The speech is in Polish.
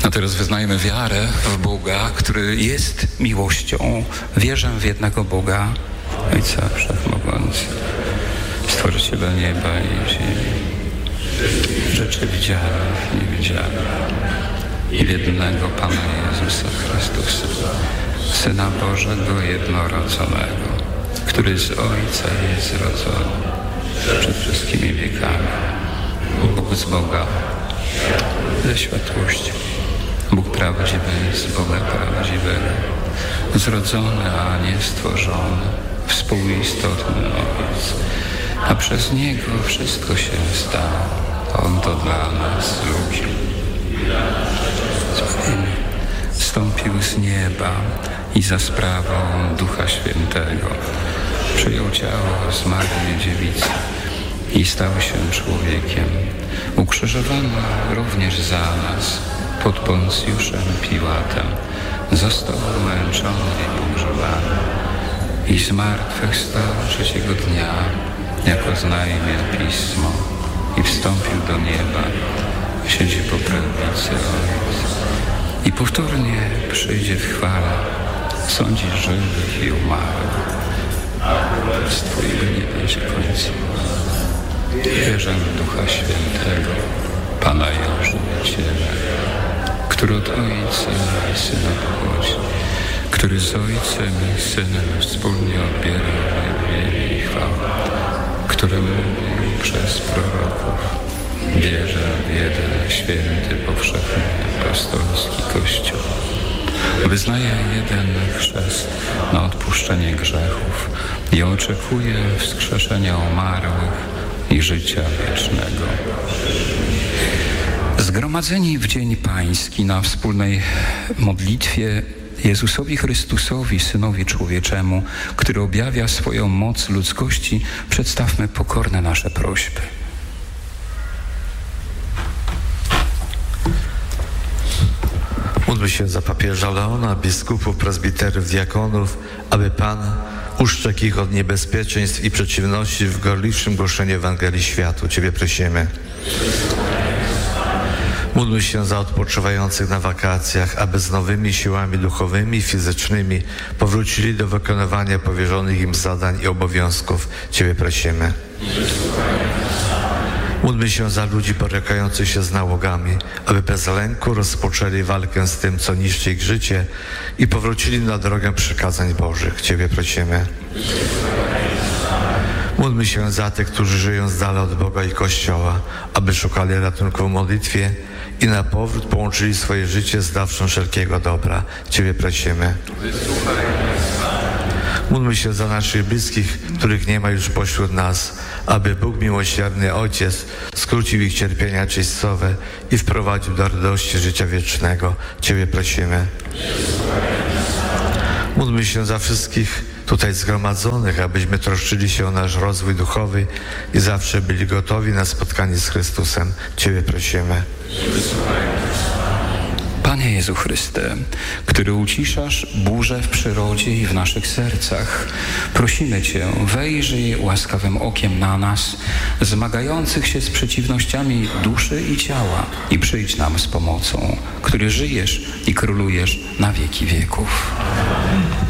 A teraz wyznajemy wiarę w Boga, który jest miłością. Wierzę w jednego Boga, Ojca Wszechmogący, Stworzyciela nieba i ziemi, rzeczy widzianych, niewidzianych, i w jednego Pana Jezusa Chrystusa, Syna Bożego jednorodzonego, który z Ojca jest zrodzony przed wszystkimi wiekami. Bóg z Boga, ze światłości. Bóg prawdziwy z Boga prawdziwego, zrodzony, a nie stworzony, współistotny Ojciec, a przez Niego wszystko się stało. On to dla nas ludzi. Wstąpił z nieba i za sprawą Ducha Świętego przyjął ciało zmarłej dziewicy i stał się człowiekiem. Ukrzyżowany również za nas pod Poncjuszem Piłatem, został umęczony i pogrzebany i zmartwychwstał trzeciego dnia, jako znajmie Pismo, i wstąpił do nieba, siedzi po prawicy Ojca i powtórnie przyjdzie w chwale sądzić żywych i umarłych. Z Twojego nie będzie końca. Wierzę w Ducha Świętego, Pana i Żywiciela, który od Ojca i Syna pochodzi, który z Ojcem i Synem wspólnie odbiera wielbienie i chwałę, który mówił przez proroków. Wierzę w jeden święty, powszechny, apostolski Kościół. Wyznaję jeden chrzest na odpuszczenie grzechów i oczekuję wskrzeszenia umarłych i życia wiecznego. Zgromadzeni w Dzień Pański na wspólnej modlitwie Jezusowi Chrystusowi, Synowi Człowieczemu, który objawia swoją moc ludzkości, przedstawmy pokorne nasze prośby. Módlmy się za papieża Leona, biskupów, prezbiterów, diakonów, aby Pan uszczekł ich od niebezpieczeństw i przeciwności w gorliwszym głoszeniu Ewangelii światu. Ciebie prosimy. Módlmy się za odpoczywających na wakacjach, aby z nowymi siłami duchowymi i fizycznymi powrócili do wykonywania powierzonych im zadań i obowiązków. Ciebie prosimy. Módlmy się za ludzi borykających się z nałogami, aby bez lęku rozpoczęli walkę z tym, co niszczy ich życie i powrócili na drogę przykazań Bożych. Ciebie prosimy. Módlmy się za tych, którzy żyją z dala od Boga i Kościoła, aby szukali ratunku w modlitwie i na powrót połączyli swoje życie z dawcą wszelkiego dobra. Ciebie prosimy. Módlmy się za naszych bliskich, których nie ma już pośród nas, aby Bóg miłosierny Ojciec skrócił ich cierpienia czystowe i wprowadził do radości życia wiecznego. Ciebie prosimy. Módlmy się za wszystkich tutaj zgromadzonych, abyśmy troszczyli się o nasz rozwój duchowy i zawsze byli gotowi na spotkanie z Chrystusem. Ciebie prosimy. Panie Jezu Chryste, który uciszasz burzę w przyrodzie i w naszych sercach, prosimy Cię, wejrzyj łaskawym okiem na nas, zmagających się z przeciwnościami duszy i ciała, i przyjdź nam z pomocą, który żyjesz i królujesz na wieki wieków.